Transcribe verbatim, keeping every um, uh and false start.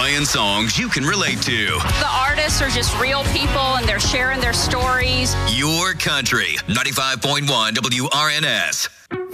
playing songs you can relate to. The artists are just real people, and they're sharing their stories. Your country. ninety-five point one W R N S.